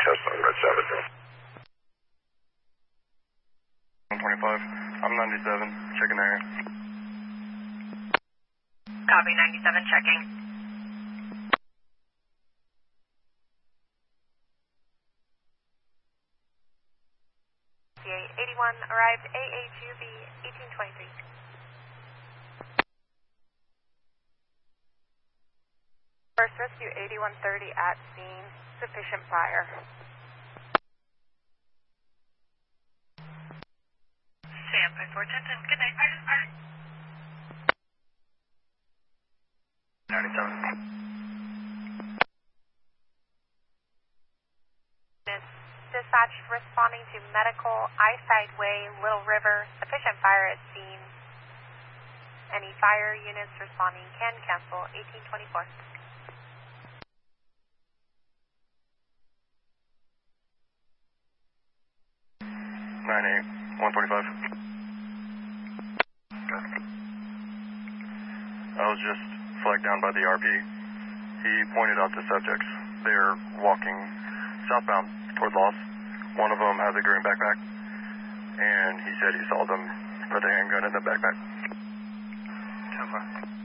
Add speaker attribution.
Speaker 1: test on Red 7.
Speaker 2: 125. I'm 97. Checking area.
Speaker 3: Copy, 97, checking. CA 81 arrived AHUV 1823. First rescue 8130 at scene. Sufficient fire. Standby 410. Good night.
Speaker 2: 97.
Speaker 3: Dispatch responding to medical, Eyesight Way, Little River, sufficient fire at scene. Any fire units responding can cancel, 1824.
Speaker 2: Nine eight 125. I was just flagged down by the RP. He pointed out the subjects. They're walking southbound toward Lost. One of them has a green backpack, and he said he saw them put a handgun in the backpack. 10-5.